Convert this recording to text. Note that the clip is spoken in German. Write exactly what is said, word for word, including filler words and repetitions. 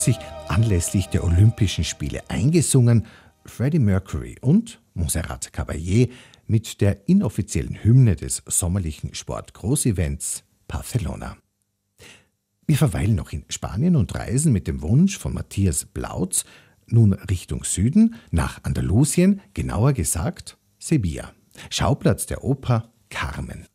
Sich anlässlich der Olympischen Spiele eingesungen, Freddie Mercury und Montserrat Caballé mit der inoffiziellen Hymne des sommerlichen Sport-Großevents Barcelona. Wir verweilen noch in Spanien und reisen mit dem Wunsch von Matthias Blautz nun Richtung Süden nach Andalusien, genauer gesagt Sevilla, Schauplatz der Oper Carmen.